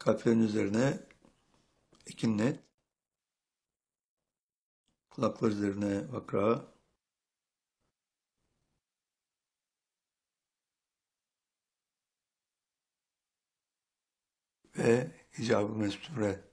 Kalplerin üzerine ekinnet, kulaklar üzerine vakra ve icab-ı mesture.